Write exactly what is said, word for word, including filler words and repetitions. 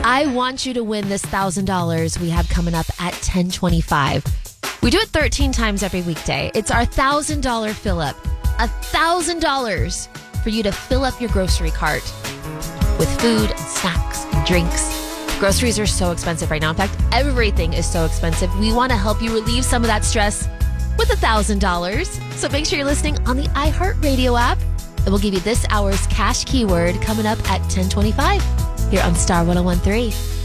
I want you to win this one thousand dollars we have coming up at ten twenty-five. We do it thirteen times every weekday. It's our one thousand dollars fill-up. one thousand dollars for you to fill up your grocery cart with food and snacks and drinks. Groceries are so expensive right now. In fact, everything is so expensive. We want to help you relieve some of that stress with one thousand dollars. So make sure you're listening on the iHeartRadio app, and we'll give you this hour's cash keyword coming up at ten twenty-five here on Star one oh one three.